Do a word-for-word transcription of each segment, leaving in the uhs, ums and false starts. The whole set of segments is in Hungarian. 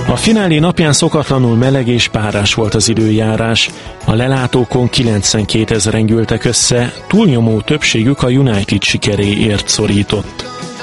A finálé napján szokatlanul meleg és párás volt az időjárás. A lelátókon kilencvenkétezren gyűltek össze, túlnyomó többségük a United sikeréért szorított.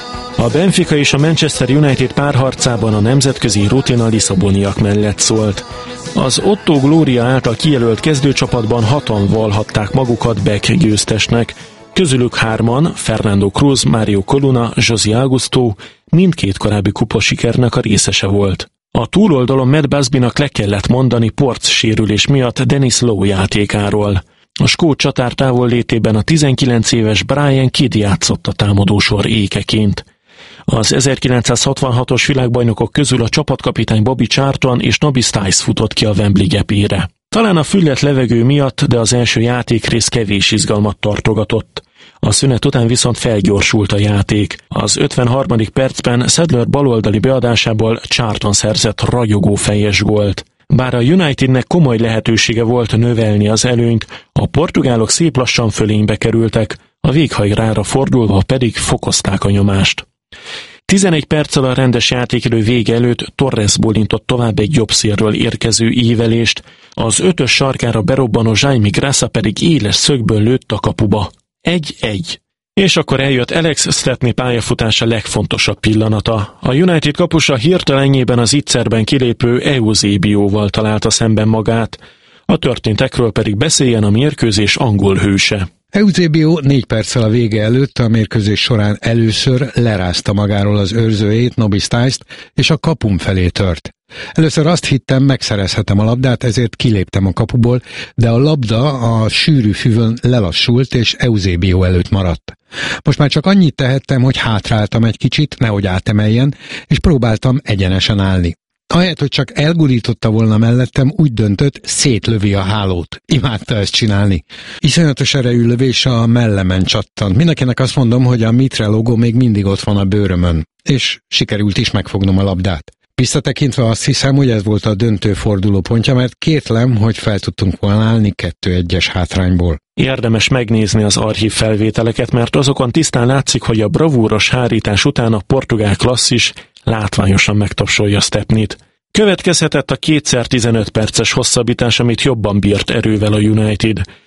A Benfica és a Manchester United párharcában a nemzetközi rutin a lisszaboniak mellett szólt. Az Otto Gloria által kijelölt kezdőcsapatban hatan vallhatták magukat Beck győztesnek, közülük hárman, Fernando Cruz, Mario Coluna, José Augusto, mindkét korábbi kupasikernek a részese volt. A túloldalon Matt Busbynak le kellett mondani Porc sérülés miatt Dennis Lowe játékáról. A skót csatár távollétében a tizenkilenc éves Brian Kidd játszott a támadósor ékeként. Az ezerkilencszázhatvanhatos világbajnokok közül a csapatkapitány Bobby Charlton és Nobby Stiles futott ki a Wembley gepére. Talán a füllet levegő miatt, de az első játékrész kevés izgalmat tartogatott. A szünet után viszont felgyorsult a játék. Az ötvenharmadik percben Sadler baloldali beadásából Charlton szerzett ragyogó fejes gólt. Bár a Unitednek komoly lehetősége volt növelni az előnyt, a portugálok szép lassan fölénybe kerültek, a véghajrára fordulva pedig fokozták a nyomást. tizenegy perccel a rendes játékidő vége előtt Torres bólintott tovább egy jobb szélről érkező ívelést, az ötös sarkára berobbanó Jaime Graça pedig éles szögből lőtt a kapuba. Egy-egy. És akkor eljött Alex Stepney pályafutása legfontosabb pillanata. A United kapusa hirtelenjében az Itzerben kilépő Eusebioval találta szemben magát, a történtekről pedig beszéljen a mérkőzés angol hőse. Eusebio négy perccel a vége előtt a mérkőzés során először lerázta magáról az őrzőjét, Nobby Stiles-t, és a kapum felé tört. Először azt hittem, megszerezhetem a labdát, ezért kiléptem a kapuból, de a labda a sűrű füvön lelassult, és Eusebio előtt maradt. Most már csak annyit tehettem, hogy hátráltam egy kicsit, nehogy átemeljen, és próbáltam egyenesen állni. Ahelyett, hogy csak elgurította volna mellettem, úgy döntött, szétlövi a hálót. Imádta ezt csinálni. Iszonyatos erejű lövés a mellemen csattant. Mindenkinek azt mondom, hogy a Mitre logó még mindig ott van a bőrömön. És sikerült is megfognom a labdát. Visszatekintve azt hiszem, hogy ez volt a döntő fordulópontja, mert kétlem, hogy fel tudtunk volna állni kettő egyes hátrányból. Érdemes megnézni az archív felvételeket, mert azokon tisztán látszik, hogy a bravúros hárítás után a portugál klasszis látványosan megtapsolja Stepneyt. Következhetett a kétszer tizenöt perces hosszabbítás, amit jobban bírt erővel a United.